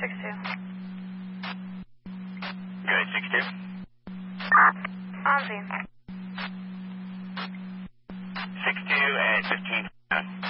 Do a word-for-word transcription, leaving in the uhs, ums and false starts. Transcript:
six two. Good, six two. On scene. six two and fifteen.